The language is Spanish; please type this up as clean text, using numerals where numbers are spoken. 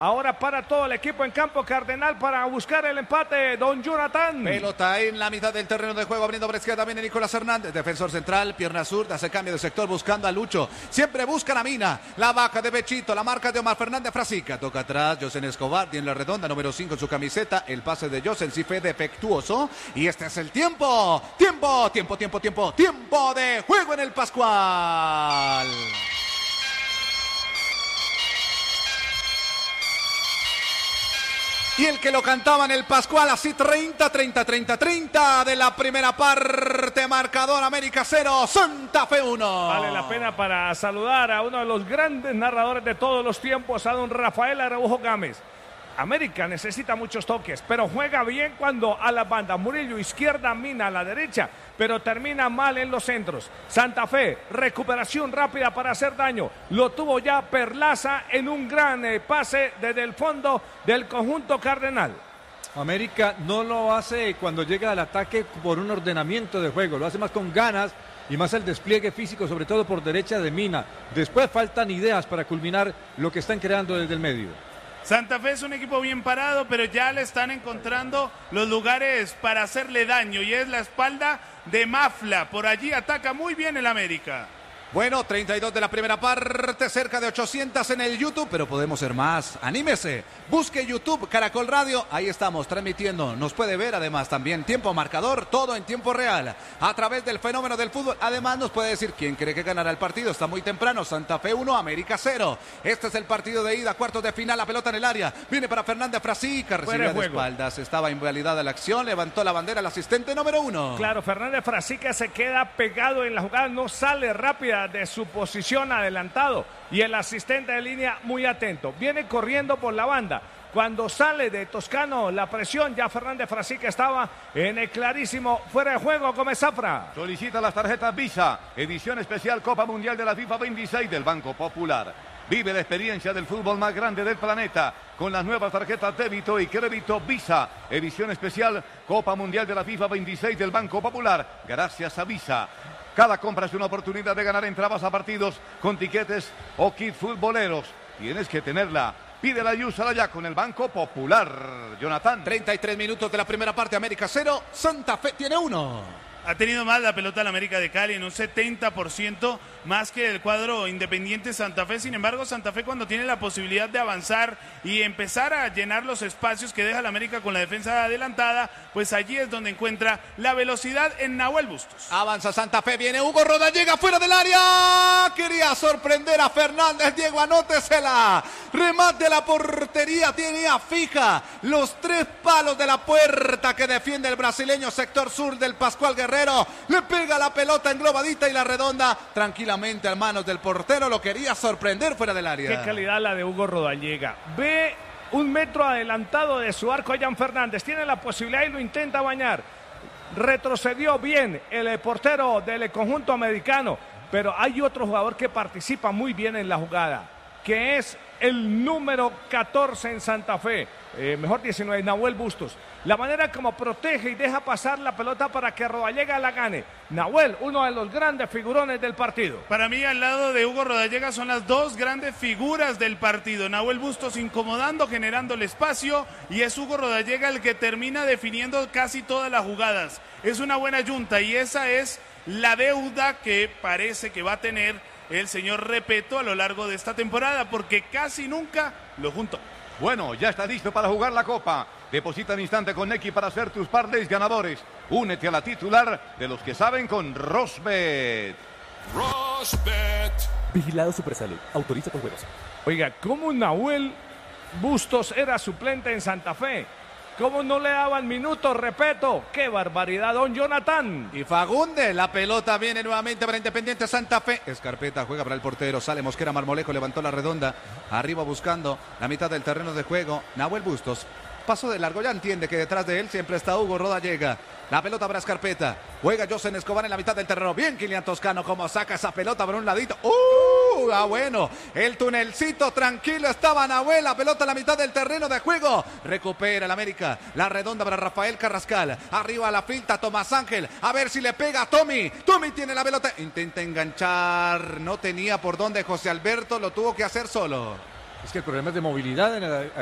Ahora para todo el equipo en campo Cardenal para buscar el empate, don Jonathan. Pelota en la mitad del terreno de juego, abriendo por izquierda, viene Nicolás Hernández, defensor central, pierna zurda, hace cambio de sector buscando a Lucho. Siempre busca la mina, la vaca de Bechito, la marca de Omar Fernández Frasica. Toca atrás, Josen Escobar, tiene la redonda, número 5 en su camiseta. El pase de Josen sí fue defectuoso. Y este es el tiempo. Tiempo de juego en el Pascual. Y el que lo cantaba en el Pascual, así 30 de la primera parte, marcador América 0, Santa Fe 1. Vale la pena para saludar a uno de los grandes narradores de todos los tiempos, a don Rafael Araujo Gámez. América necesita muchos toques, pero juega bien cuando a la banda. Murillo izquierda, Mina a la derecha, pero termina mal en los centros. Santa Fe, recuperación rápida para hacer daño. Lo tuvo ya Perlaza en un gran pase desde el fondo del conjunto cardenal. América no lo hace cuando llega al ataque por un ordenamiento de juego, lo hace más con ganas y más el despliegue físico, sobre todo por derecha de Mina. Después faltan ideas para culminar lo que están creando desde el medio. Santa Fe es un equipo bien parado, pero ya le están encontrando los lugares para hacerle daño, y es la espalda de Mafla. Por allí ataca muy bien el América. Bueno, 32 de la primera parte, cerca de 800 en el YouTube, pero podemos ser más. Anímese, busque YouTube, Caracol Radio, ahí estamos transmitiendo. Nos puede ver además también tiempo marcador, todo en tiempo real, a través del fenómeno del fútbol. Además nos puede decir quién cree que ganará el partido. Está muy temprano, Santa Fe 1, América 0. Este es el partido de ida, cuartos de final, la pelota en el área. Viene para Fernández Frasica, recibe de espaldas. Estaba invalidada la acción, levantó la bandera el asistente número 1. Claro, Fernández Frasica se queda pegado en la jugada, no sale rápida de su posición adelantado, y el asistente de línea muy atento, viene corriendo por la banda. Cuando sale de Toscano la presión, ya Fernández Frasica estaba en el clarísimo fuera de juego. Gómez Zafra solicita las tarjetas Visa, edición especial Copa Mundial de la FIFA 26 del Banco Popular. Vive la experiencia del fútbol más grande del planeta con las nuevas tarjetas débito y crédito Visa, edición especial Copa Mundial de la FIFA 26 del Banco Popular, gracias a Visa. Cada compra es una oportunidad de ganar entradas a partidos con tiquetes o kit futboleros. Tienes que tenerla. Pídela y úsala ya con el Banco Popular. Jonathan. 33 minutos de la primera parte, América 0, Santa Fe tiene 1. Ha tenido más la pelota la América de Cali en un 70% más que el cuadro Independiente Santa Fe. Sin embargo, Santa Fe, cuando tiene la posibilidad de avanzar y empezar a llenar los espacios que deja la América con la defensa adelantada, pues allí es donde encuentra la velocidad en Nahuel Bustos. Avanza Santa Fe, viene Hugo Roda, llega fuera del área. Quería sorprender a Fernández, Diego, anótesela. Remate de la portería, tenía fija los 3 palos de la puerta que defiende el brasileño, sector sur del Pascual Guerrero. Le pega la pelota englobadita y la redonda tranquilamente a manos del portero. Lo quería sorprender fuera del área. Qué calidad la de Hugo Rodallega. Ve un metro adelantado de su arco a Jan Fernández. Tiene la posibilidad y lo intenta bañar. Retrocedió bien el portero del conjunto americano. Pero hay otro jugador que participa muy bien en la jugada, que es el número 14 en Santa Fe. Mejor 19, Nahuel Bustos. La manera como protege y deja pasar la pelota para que Rodallega la gane. Nahuel, uno de los grandes figurones del partido. Para mí, al lado de Hugo Rodallega, son las dos grandes figuras del partido. Nahuel Bustos incomodando, generando el espacio, y es Hugo Rodallega el que termina definiendo casi todas las jugadas. Es una buena yunta, y esa es la deuda que parece que va a tener el señor Repeto a lo largo de esta temporada, porque casi nunca lo juntó. Bueno, ya está listo para jugar la Copa. Deposita al instante con Nequi para hacer tus parlays ganadores. Únete a la titular de los que saben con Rosbet. Rosbet. Vigilado Supersalud. Autoriza con juegos. Oiga, ¿cómo Nahuel Bustos era suplente en Santa Fe? ¿Cómo no le daban minutos? Repeto, qué barbaridad, don Jonathan. Y Fagunde, la pelota viene nuevamente para Independiente Santa Fe. Escarpeta juega para el portero, sale Mosquera, Marmolejo levantó la redonda, arriba buscando la mitad del terreno de juego. Nahuel Bustos pasó de largo, ya entiende que detrás de él siempre está Hugo Rodallega. La pelota para Escarpeta, juega Josen Escobar en la mitad del terreno. Bien Kilian Toscano, como saca esa pelota por un ladito. Bueno, el tunelcito tranquilo estaba Nahuel, la pelota en la mitad del terreno de juego. Recupera el América, la redonda para Rafael Carrascal. Arriba la filta Tomás Ángel, a ver si le pega a Tommy. Tommy tiene la pelota, intenta enganchar, no tenía por dónde José Alberto, lo tuvo que hacer solo. Es que el problema es de movilidad en el